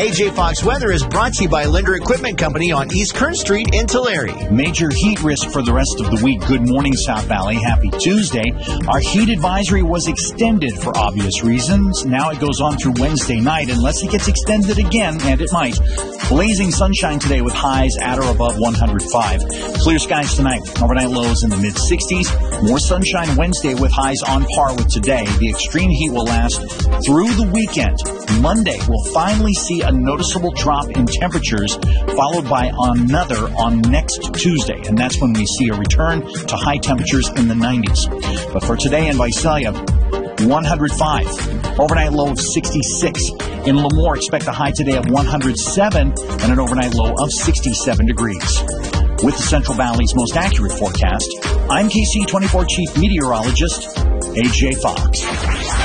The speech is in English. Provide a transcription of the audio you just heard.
AJ Fox Weather is brought to you by Linder Equipment Company on East Kern Street in Tulare. Major heat risk for the rest of the week. Good morning, South Valley. Happy Tuesday. Our heat advisory was extended for obvious reasons. Now it goes on through Wednesday night, unless it gets extended again, and it might. Blazing sunshine today with highs at or above 105. Clear skies tonight. Overnight lows in the mid-60s. More sunshine Wednesday with highs on par with today. The extreme heat will last through the weekend. Monday, we'll finally see a noticeable drop in temperatures, followed by another on next Tuesday. And that's when we see a return to high temperatures in the 90s. But for today in Visalia, 105. Overnight low of 66. In Lemoore, expect a high today of 107 and an overnight low of 67 degrees. With the Central Valley's most accurate forecast, I'm KC24 Chief Meteorologist, AJ Fox.